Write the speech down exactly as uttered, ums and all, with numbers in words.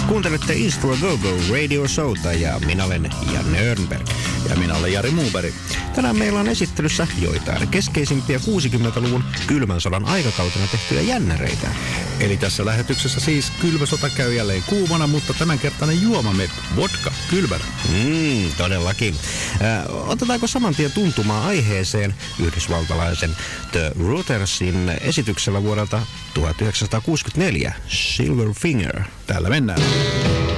Kuuntelette East for Go Go Radio Showta ja minä olen Janne Örnberg. Ja minä olen Jari Muuberg. Tänään meillä on esittelyssä joitain keskeisimpiä kuusikymmentäluvun kylmän sodan aikakautena tehtyjä jännäreitä. Eli tässä lähetyksessä siis kylmä sota käy jälleen kuumana, mutta tämänkertainen juomamme vodka kylmänä. Mm, todellakin. Äh, otetaanko saman tien tuntumaan aiheeseen yhdysvaltalaisen The Ruthersin esityksellä vuodelta tuhatyhdeksänsataakuusikymmentäneljä, Silverfinger. Täällä mennään.